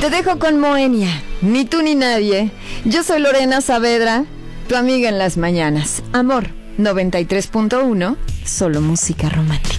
Te dejo con Moenia, ni tú ni nadie. Yo soy Lorena Saavedra, tu amiga en las mañanas. Amor 93.1, solo música romántica.